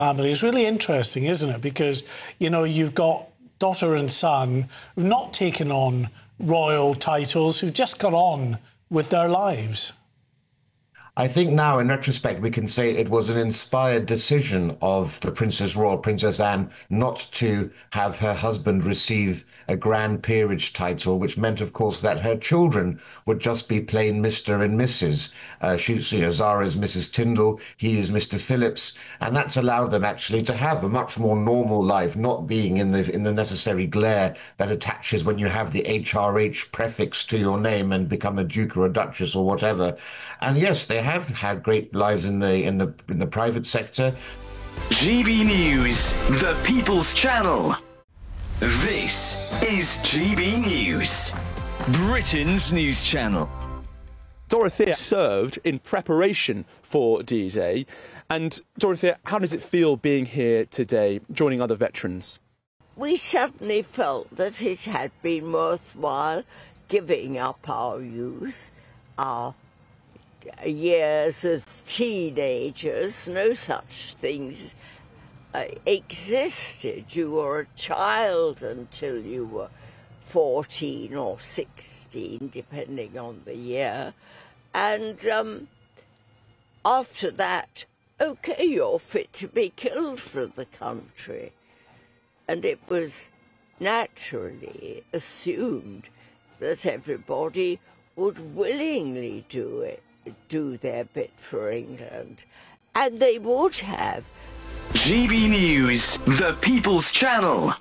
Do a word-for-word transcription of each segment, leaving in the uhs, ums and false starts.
family is really interesting, isn't it? Because, you know, you've got daughter and son who've not taken on royal titles, who've just got on with their lives. I think now, in retrospect, we can say it was an inspired decision of the Princess Royal, Princess Anne, not to have her husband receive a Grand Peerage title, which meant, of course, that her children would just be plain Mister and Missus Uh, she, you know, Zara is Missus Tyndall, he is Mister Phillips, and that's allowed them actually to have a much more normal life, not being in the in the necessary glare that attaches when you have the H R H prefix to your name and become a duke or a duchess or whatever. And yes, they have had great lives in the in the in the private sector. G B News, the People's Channel. This is G B News, Britain's news channel. Dorothea served in preparation for D-Day. And Dorothea, how does it feel being here today, joining other veterans? We suddenly felt that it had been worthwhile giving up our youth, our years as teenagers. No such things uh, existed. You were a child until you were fourteen or sixteen, depending on the year. And um, after that, OK, you're fit to be killed for the country. And it was naturally assumed that everybody would willingly do it, do their bit for England. And they would have. G B News, the People's Channel.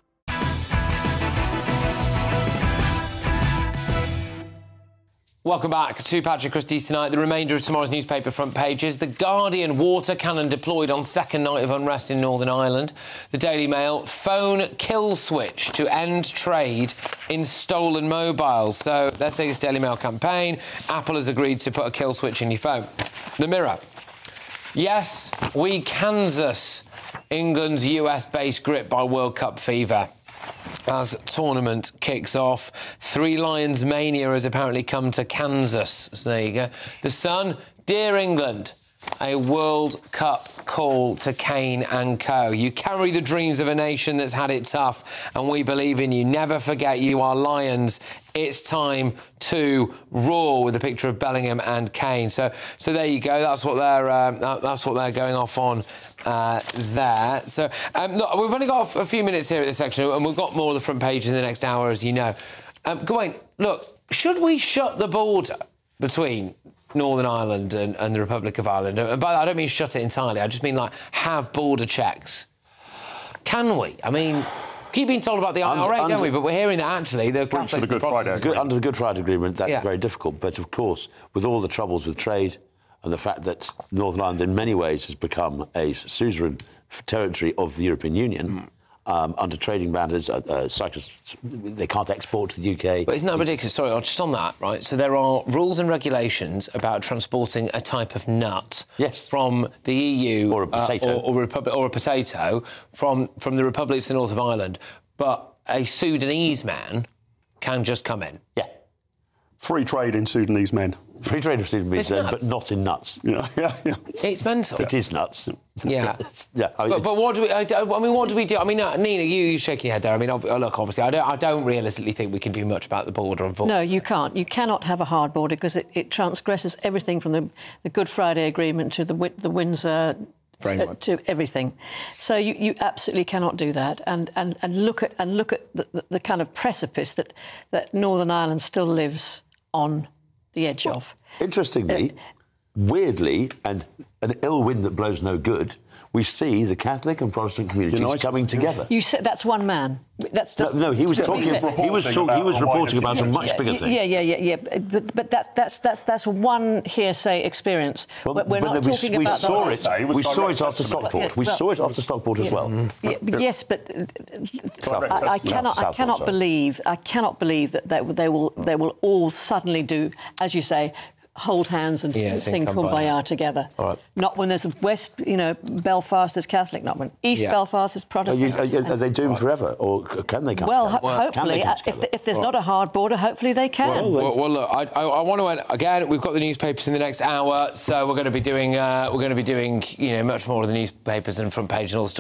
Welcome back to Patrick Christie's Tonight. The remainder of tomorrow's newspaper front pages. The Guardian water cannon deployed on second night of unrest in Northern Ireland. The Daily Mail phone kill switch to end trade in stolen mobiles. So let's take this Daily Mail campaign. Apple has agreed to put a kill switch in your phone. The Mirror. Yes, we Kansas. England's U S-based grip by World Cup fever. As tournament kicks off, Three Lions mania has apparently come to Kansas. So there you go. The Sun, dear England, a World Cup call to Kane and co. You carry the dreams of a nation that's had it tough, and we believe in you. Never forget you are Lions. It's time to roar, with a picture of Bellingham and Kane. So, so there you go. That's what they're uh, that's what they're going off on uh, there. So, um, look, we've only got a few minutes here at this section, and we've got more of the front pages in the next hour, as you know. Um, Gawain, look, should we shut the border between Northern Ireland and, and the Republic of Ireland? And by that, I don't mean shut it entirely. I just mean, like, have border checks. Can we? I mean, keep being told about the I R A, under, don't we? But we're hearing that actually the Catholics... The Good Friday. Good, under the Good Friday Agreement, that's yeah. very difficult. But, of course, with all the troubles with trade and the fact that Northern Ireland, in many ways, has become a suzerain territory of the European Union... Mm. Um, under trading bans, uh, uh, cyclists, they can't export to the U K. But isn't that ridiculous? Sorry, just on that, right? So there are rules and regulations about transporting a type of nut yes. from the E U... Or a potato. Uh, or, or, Republic, or a potato from, from the Republic to the north of Ireland, but a Sudanese man can just come in. Yeah. Free trade in Sudanese men. Free trade of Sudanese men, but not in nuts. Yeah, yeah, yeah. It's mental. It is nuts. Yeah. yeah. I mean, but, but what do we... I, I mean, what do we do? I mean, uh, Nina, you, you're shaking your head there. I mean, look, obviously, I don't, I don't realistically think we can do much about the border, unfortunately. No, you can't. You cannot have a hard border because it, it transgresses everything from the, the Good Friday Agreement to the, the Windsor... framework. To everything. So you, you absolutely cannot do that. And, and, and look at and look at the, the, the kind of precipice that, that Northern Ireland still lives on the edge well, of. Interestingly, uh, weirdly, and an ill wind that blows no good, we see the Catholic and Protestant communities United. coming together. You said that's one man. That's no, no, he was talking. He was, talk, he was reporting about a much yeah, bigger thing. Yeah, yeah, yeah, yeah. But but that's that's that's that's one hearsay experience. Well, We're but not we, talking we about saw the... it. We saw it after Stockport. Yeah, we well, saw it after Stockport yeah, as well. Yeah, yeah. Yes, but South, I, I cannot. South, I cannot South, believe. I cannot believe that they, they will. They will all suddenly do, as you say, hold hands and Yeah, sing sing Kumbaya Kumbaya. together. All right. Not when there's a West, you know, Belfast is Catholic, not when East Yeah. Belfast is Are, Protestant. you, are, are they doomed forever, or c- can they come well, together? ho- hopefully, Can they uh, come if, together? if there's not a hard border, hopefully they can. Well, Well, well look, I, I, I want to again. We've got the newspapers in the next hour, so we're going to be doing uh, we're going to be doing you know much more of the newspapers and front page and all the stuff.